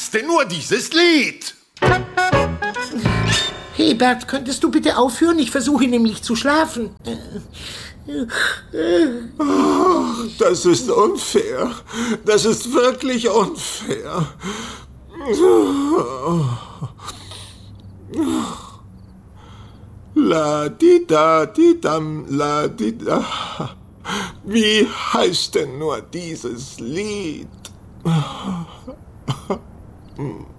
heißt denn nur dieses Lied? Hey Bert, könntest du bitte aufhören? Ich versuche nämlich zu schlafen. Das ist unfair. Das ist wirklich unfair. La-di-da-di-dam, la-di-da. Wie heißt denn nur dieses Lied?